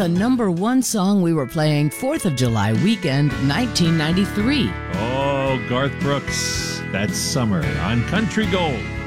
the #1 song we were playing 4th of July weekend, 1993. Oh, Garth Brooks, That's Summer on Country Gold.